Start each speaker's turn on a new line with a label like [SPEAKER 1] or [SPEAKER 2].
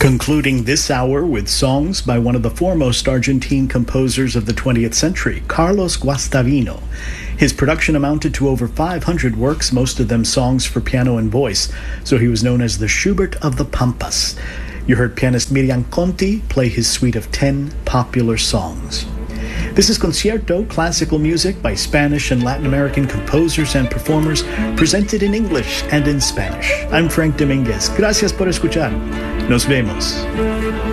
[SPEAKER 1] Concluding this hour with songs by one of the foremost Argentine composers of the 20th century, Carlos Guastavino. His production amounted to over 500 works, most of them songs for piano and voice, so he was known as the Schubert of the Pampas. You heard pianist Miriam Conti play his suite of 10 popular songs. This is Concierto, classical music by Spanish and Latin American composers and performers, presented in English and in Spanish. I'm Frank Dominguez. Gracias por escuchar. Nos vemos.